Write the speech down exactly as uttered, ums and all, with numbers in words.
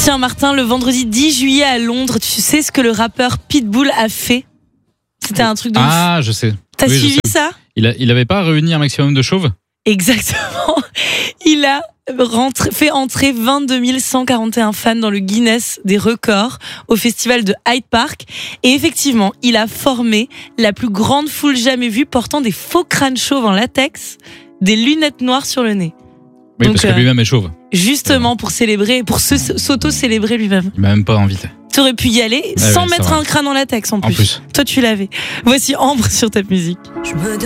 Tiens Martin, le vendredi dix juillet à Londres, tu sais ce que le rappeur Pitbull a fait ? C'était un truc de Ah, je sais. T'as oui, suivi ça ? Il, a, il avait pas réuni un maximum de chauves ? Exactement. Il a rentré, fait entrer vingt-deux mille cent quarante et un fans dans le Guinness des records au festival de Hyde Park. Et effectivement, il a formé la plus grande foule jamais vue portant des faux crânes chauves en latex, des lunettes noires sur le nez. Oui, Donc, parce que lui-même est chauve. Justement pour célébrer, pour se, s'auto-célébrer lui-même. Il m'a même pas invité. T'aurais pu y aller Ah sans oui, mettre va. un crâne en latex en plus. En plus. Toi tu l'avais. Voici Ambre sur Top Music. Je me